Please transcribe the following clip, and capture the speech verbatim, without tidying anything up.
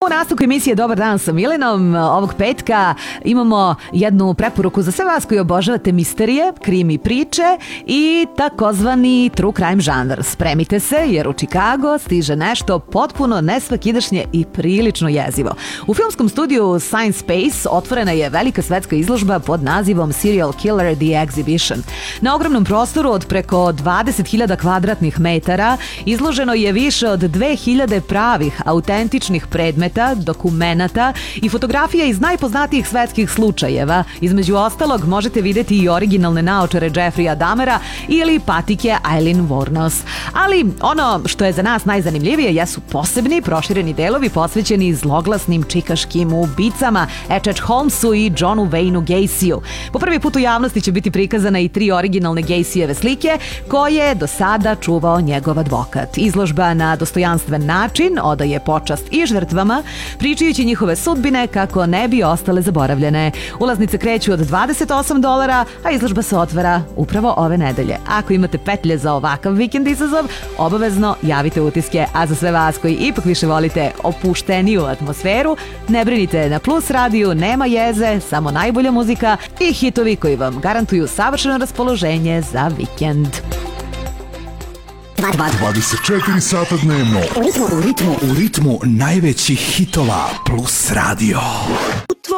U nastavku emisije Dobar dan sa Milenom ovog petka imamo jednu preporuku za sve vas koji obožavate misterije, krimi priče i takozvani true crime žanr. Spremite se jer u Chicago stiže nešto potpuno nesvakidašnje i prilično jezivo. U filmskom studiju Science Space otvorena je velika svetska izložba pod nazivom Serial Killer The Exhibition. Na ogromnom prostoru od preko dvadeset hiljada kvadratnih metara izloženo je više od dve hiljade pravih, autentičnih predmeta, dokumenata i fotografija iz najpoznatijih svetskih slučajeva. Između ostalog možete vidjeti i originalne naočare Jeffreya Dahmera ili patike Aileen Wuornos. Ali ono što je za nas najzanimljivije jesu posebni prošireni delovi posvećeni zloglasnim čikaškim ubicama H H Holmesu i Johnu Wayneu Gacyju. Po prvi put u javnosti će biti prikazana i tri originalne Gacyjeve slike koje je do sada čuvao njegov advokat. Izložba na dostojanstven način odaje počast i žrtvama, pričajući njihove sudbine kako ne bi ostale zaboravljene. Ulaznice kreću od dvadeset osam dolara, a izložba se otvara upravo ove nedelje. Ako imate petlje za ovakav vikend izazov, obavezno javite utiske, a za sve vas koji ipak više volite opušteniju atmosferu, ne brinite, na Plus radiju nema jeze, samo najbolja muzika i hitovi koji vam garantuju savršeno raspoloženje za vikend. dvadeset četiri sata dnevno. U ritmu, u ritmu, u ritmu najvećih hitova Plus radio.